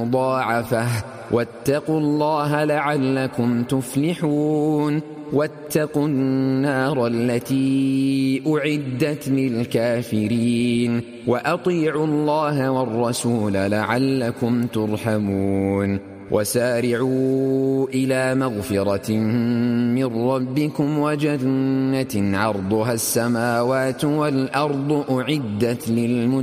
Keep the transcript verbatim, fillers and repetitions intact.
مضاعفة واتقوا الله لعلكم تفلحون واتقوا النار التي أعدت للكافرين وأطيعوا الله والرسول لعلكم ترحمون وسارعوا إلى مغفرة من ربكم وجنة عرضها السماوات والأرض أعدت للمتقين